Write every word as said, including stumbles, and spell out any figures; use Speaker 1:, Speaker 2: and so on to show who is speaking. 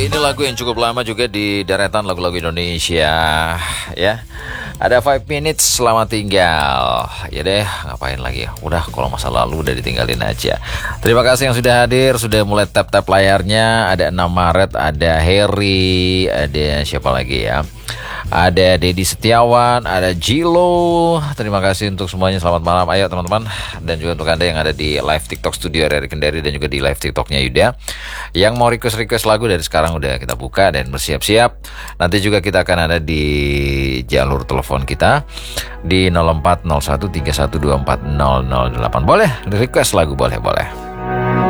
Speaker 1: ini lagu yang cukup lama juga di deretan lagu-lagu Indonesia ya. Ada five minutes selamat tinggal. Ya deh, ngapain lagi ya. Udah, kalau masa lalu udah ditinggalin aja. Terima kasih yang sudah hadir, sudah mulai tap-tap layarnya. Ada enam Maret, ada Harry, ada siapa lagi ya? Ada Dedi Setiawan, ada Jilo. Terima kasih untuk semuanya, selamat malam. Ayo teman-teman. Dan juga untuk Anda yang ada di live TikTok studio Rary Kendari dan juga di live TikToknya Yuda, yang mau request-request lagu dari sekarang udah kita buka dan bersiap-siap. Nanti juga kita akan ada di jalur telepon kita di nol empat nol satu tiga satu dua empat nol nol delapan. Boleh request lagu, boleh-boleh.